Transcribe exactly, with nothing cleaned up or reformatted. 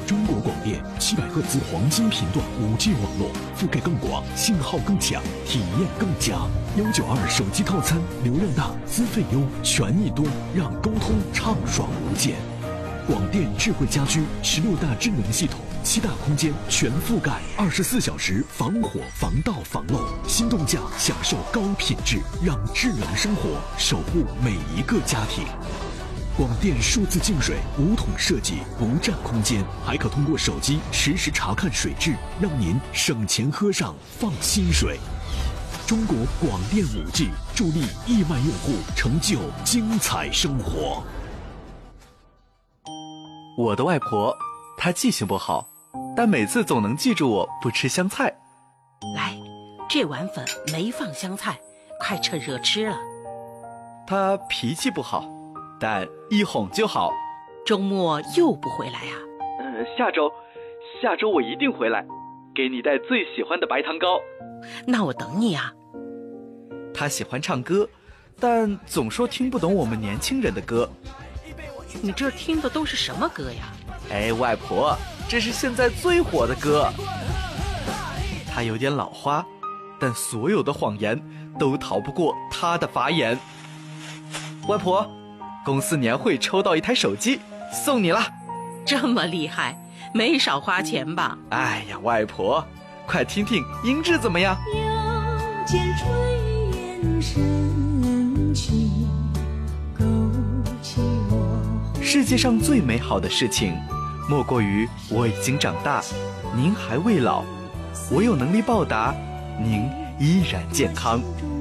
中国广电七百赫兹黄金频段 五 G 网络，覆盖更广，信号更强，体验更佳。幺九二手机套餐，流量大，资费优，权益多，让沟通畅爽无间。广电智慧家居十六大智能系统，七大空间全覆盖，二十四小时防火防盗防漏。心动价享受高品质，让智能生活守护每一个家庭。广电数字净水无桶设计，不占空间，还可通过手机实时查看水质，让您省钱喝上放心水。中国广电 五 G 助力亿万用户成就精彩生活。 我的外婆，她记性不好，但每次总能记住我不吃香菜。 来，这碗粉没放香菜，快趁热吃了。 她脾气不好，但一哄就好。 周末又不回来啊？ 呃，下周，下周我一定回来，给你带最喜欢的白糖糕。 那我等你啊。 他喜欢唱歌，但总说听不懂我们年轻人的歌。 你这听的都是什么歌呀？ 哎，外婆，这是现在最火的歌。他有点老花，但所有的谎言都逃不过他的法眼。外婆，公司年会抽到一台手机，送你了。 这么厉害，没少花钱吧？ 哎呀，外婆，快听听音质怎么样？ 腰间炊烟升起，勾起我。 世界上最美好的事情，莫过于我已经长大，您还未老，我有能力报答，您依然健康。